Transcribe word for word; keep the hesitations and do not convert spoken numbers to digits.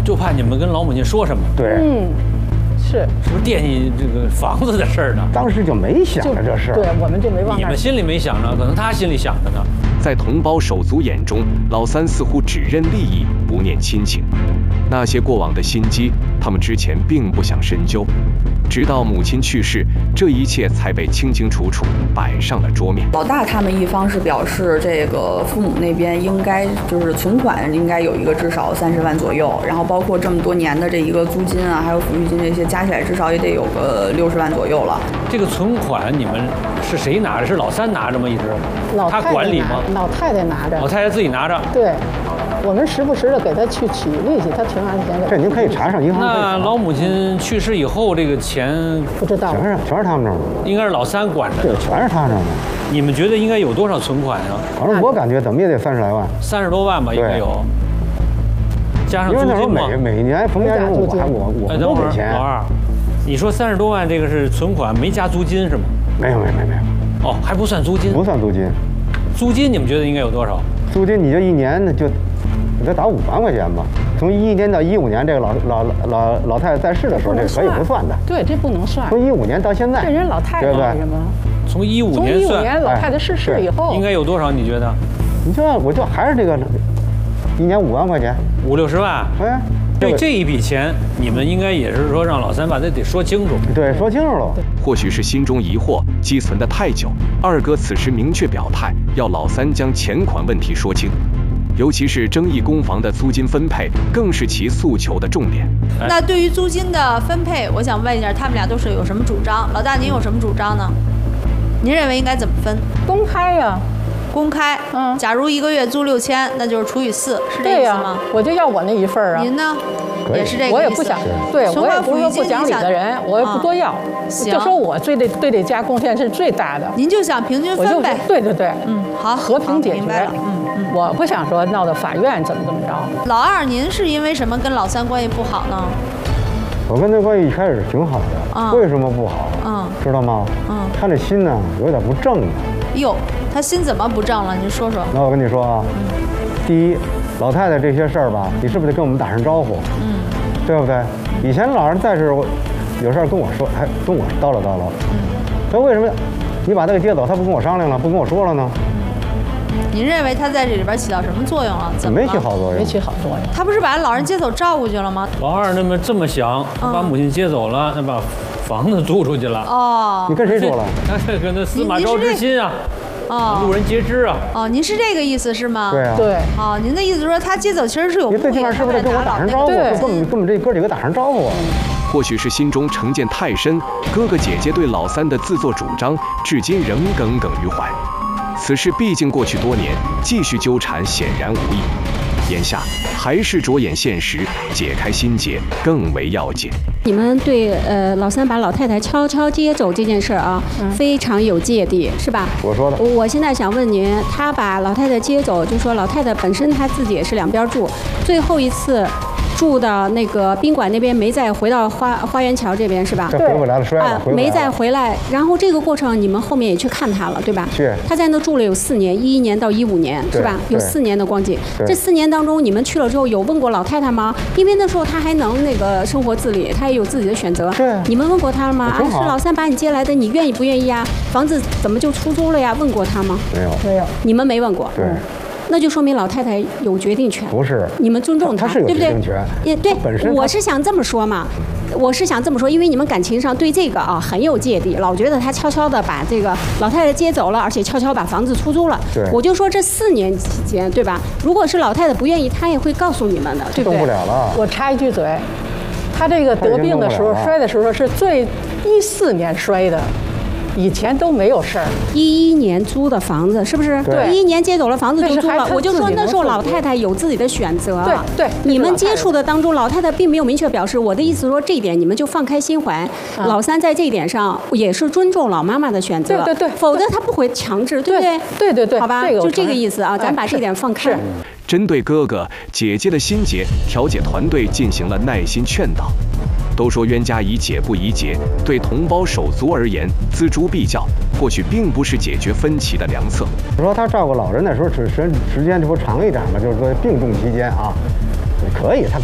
就怕你们跟老母亲说什么。 对， 嗯，是是不是惦记这个房子的事儿呢？ 当时就没想着这事儿。 对，我们就没往那儿。 你们心里没想着，可能他心里想着呢。 在同胞手足眼中，老三似乎只认利益，不念亲情。那些过往的心机，他们之前并不想深究，直到母亲去世，这一切才被清清楚楚摆上了桌面。 老大他们一方是表示，这个父母那边应该就是存款应该有一个至少三十万左右，然后包括这么多年的这一个租金啊，还有抚育金这些加起来至少也得有个六十万左右了。 这个存款你们是谁拿着？是老三拿着吗？一直他老太太管理吗？ 老太太拿着。 老太太自己拿着。 对。我们时不时的给他去取利息，他挺长时间给。 这您可以查上银行。 那老母亲去世以后，这个钱不知道， 全是全是他们那儿。 应该是老三管着。 对，全是他那儿的。 你们觉得应该有多少存款呀？ 反正我感觉怎么也得三十来万。 三十多万吧，应该有。加上租金嘛。 因为那时候每每年逢年我还我我哎，等会儿， 都给钱。 老二，你说三十多万这个是存款，没加租金是吗？ 没有没有没有没有。 哦，还不算租金。 不算租金。 租金你们觉得应该有多少？ 租金你就一年就。你再打五万块钱吧，从一一年到一五年，这个老老老老太太在世的时候，这可以不算的。 对，这不能算。 从一五年到现在， 这人老太太什么？ 从一五年算。 从一五年老太太逝世以后， 应该有多少？你觉得？ 你就我就还是这个，一年五万块钱， 五六十万。 哎， 对这一笔钱，你们应该也是说让老三把这得说清楚。 对，说清楚了。 或许是心中疑惑积存得太久，二哥此时明确表态，要老三将钱款问题说清。尤其是争议公房的租金分配，更是其诉求的重点。 那对于租金的分配，我想问一下，他们俩都是有什么主张？老大，您有什么主张呢？您认为应该怎么分？ 公开呀、啊， 公开。嗯，假如一个月租六千，那就是除以四，是这意思吗？ 我就要我那一份啊。 您呢？也是这个意思。 我也不想，对我也不是说不讲理的人，我也不多要。 行， 就说我对这对这家贡献是最大的。 您就想平均分呗？ 对对对， 嗯，好， 和平解决。 明白了，嗯。 我不想说闹到法院怎么怎么着。 老二，您是因为什么跟老三关系不好呢？ 我跟他关系一开始挺好的，嗯、为什么不好？嗯，知道吗？嗯，他这心呢有点不正呢。 哟，他心怎么不正了？您说说。 那我跟你说啊，嗯、第一，老太太这些事儿吧，你是不是得跟我们打声招呼？嗯，对不对？以前老人在这有事儿跟我说，还跟我叨唠叨唠。嗯，他为什么你把他给接走，他不跟我商量了，不跟我说了呢？ 您认为他在这里边起到什么作用了？怎么没起好作用？ 没起好作用。 他不是把老人接走照顾去了吗？ 老二那么这么想，他把母亲接走了，那把房子租出去了。 哦， 你跟谁说了？ 那这跟那司马昭之心啊，哦，路人皆知啊。 哦，您是这个意思是吗？ 对啊。 对。 哦，您的意思是说他接走其实是有目的的， 你最起码是不是跟我打声招呼？跟我们跟我们这哥几个打声招呼。 或许是心中成见太深，哥哥姐姐对老三的自作主张，至今仍耿耿于怀。此事毕竟过去多年，继续纠缠显然无益。眼下还是着眼现实，解开心结更为要紧。 你们对呃老三把老太太悄悄接走这件事儿啊，嗯、非常有芥蒂，是吧？ 我说的。 我现在想问您，他把老太太接走，就说老太太本身她自己也是两边住，最后一次住到那个宾馆那边，没再回到花花园桥这边是吧？ 这回不来了，摔了， 啊，没再回来。然后这个过程你们后面也去看他了，对吧？ 是。 他在那住了有四年，一一年到一五年是吧？有四年的光景。这四年当中，你们去了之后有问过老太太吗？因为那时候她还能那个生活自理，她也有自己的选择。 对。 你们问过她了吗？啊，是老三把你接来的，你愿意不愿意啊？房子怎么就出租了呀？问过她吗？ 没有， 没有。 你们没问过。 对。 那就说明老太太有决定权。 不是， 你们尊重她，对不对？也对，我是想这么说嘛，我是想这么说，因为你们感情上对这个啊很有芥蒂，老觉得他悄悄的把这个老太太接走了，而且悄悄把房子出租了。 对， 我就说这四年期间，对吧？如果是老太太不愿意，她也会告诉你们的，对不对？ 动不了了。 我插一句嘴，他这个得病的时候摔的时候是最一四年摔的。以前都没有事儿， 一一年租的房子是不是？ 对， 一一年接走了房子就租了。我就说那时候老太太有自己的选择。 对对， 你们接触的当中，老太太并没有明确表示。我的意思说这一点你们就放开心怀。嗯、老三在这一点上也是尊重老妈妈的选择。 对对对， 否则他不会强制，对不对？ 对对对， 好吧，就这个意思啊，咱把这点放开。 针对哥哥姐姐的心结，调解团队进行了耐心劝导。都说冤家宜解不宜结，对同胞手足而言，锱铢必较，或许并不是解决分歧的良策。 说他照顾老人的时候，时时时间这不长一点吗？就是说病重期间啊，可以他。